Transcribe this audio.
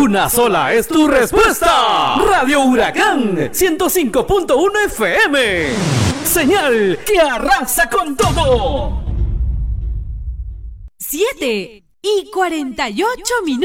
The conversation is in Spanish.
Una sola es tu respuesta. Radio Huracán 105.1 FM. Señal que arrasa con todo. 7:48 minutos.